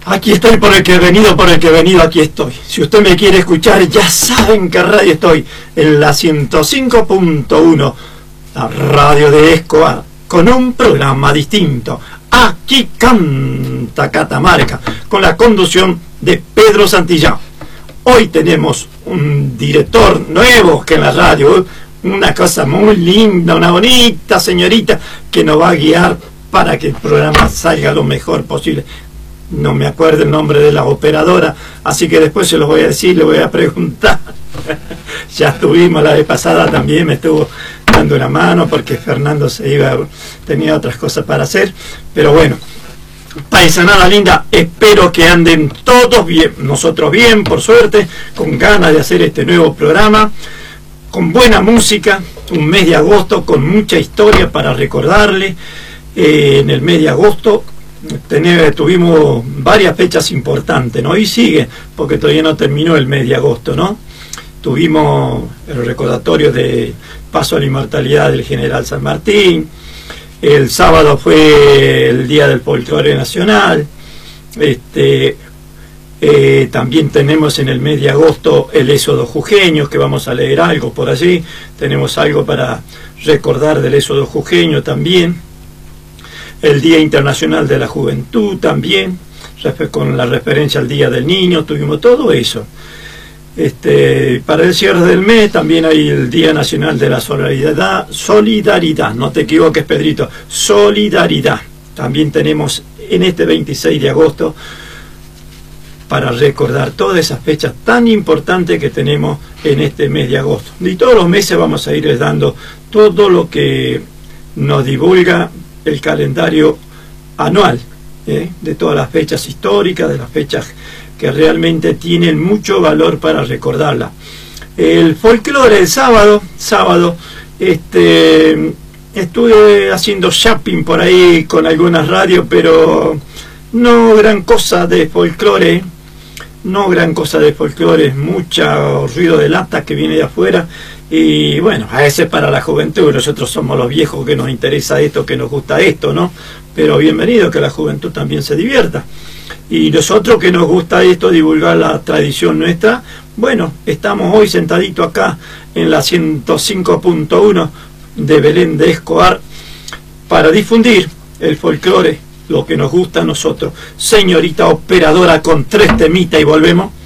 Aquí estoy por el que he venido, aquí estoy. Si usted me quiere escuchar, ya saben qué radio estoy. En la 105.1, la radio de Escobar, con un programa distinto. Aquí canta Catamarca, con la conducción de Pedro Santillán. Hoy tenemos un director nuevo que en la radio, una cosa muy linda, una bonita señorita que nos va a guiar para que el programa salga lo mejor posible. No me acuerdo el nombre de la operadora, así que después se los voy a decir, le voy a preguntar. Ya estuvimos la vez pasada, también me estuvo dando una mano porque Fernando tenía otras cosas para hacer, pero bueno, paisanada linda, espero que anden todos bien, nosotros bien, por suerte, con ganas de hacer este nuevo programa, con buena música, un mes de agosto con mucha historia para recordarle. En el mes de agosto tuvimos varias fechas importantes, ¿no? Y sigue, porque todavía no terminó el mes de agosto, ¿no? Tuvimos el recordatorio de Paso a la Inmortalidad del General San Martín. El sábado fue el Día del Folclore Nacional. También tenemos en el mes de agosto el éxodo jujeño, que vamos a leer algo por allí. Tenemos algo para recordar del éxodo jujeño también. El Día Internacional de la Juventud también, con la referencia al Día del Niño, tuvimos todo eso. Para el cierre del mes también hay el Día Nacional de la Solidaridad, no te equivoques, Pedrito, solidaridad. También tenemos en este 26 de agosto para recordar todas esas fechas tan importantes que tenemos en este mes de agosto. Y todos los meses vamos a ir dando todo lo que nos divulga el calendario anual, de todas las fechas históricas, de las fechas que realmente tienen mucho valor para recordarla. El folclore el sábado estuve haciendo shopping por ahí con algunas radios, pero no gran cosa de folclore, mucho ruido de lata que viene de afuera. Y bueno, a veces para la juventud, nosotros somos los viejos que nos interesa esto, que nos gusta esto, ¿no? Pero bienvenido que la juventud también se divierta. Y nosotros que nos gusta esto, divulgar la tradición nuestra, bueno, estamos hoy sentaditos acá en la 105.1 de Belén de Escobar para difundir el folclore, lo que nos gusta a nosotros. Señorita operadora, con 3 temitas y volvemos.